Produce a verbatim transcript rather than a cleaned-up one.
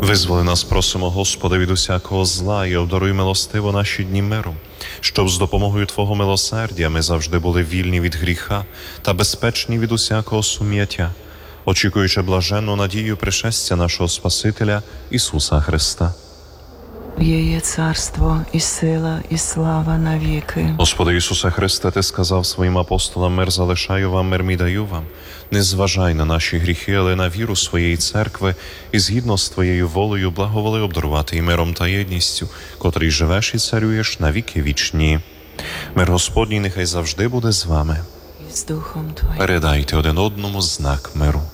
Визволи нас, просимо, Господи, від усякого зла і обдаруй милостиво наші дні миром, щоб з допомогою Твого милосердя ми завжди були вільні від гріха та безпечні від усякого сум'яття, очікуючи блаженну надію пришестя нашого Спасителя Ісуса Христа. Є царство, і сила, і слава навіки. Господи Ісусе Христе, Ти сказав своїм апостолам: мир залишаю вам, мир мій даю вам. Не зважай на наші гріхи, але на віру своєї церкви, і згідно з Твоєю волею благоволи обдарувати і миром та єдністю, котрий живеш і царюєш на віки вічні. Мир Господній нехай завжди буде з вами. І з Духом Твоїм. Передайте один одному знак миру.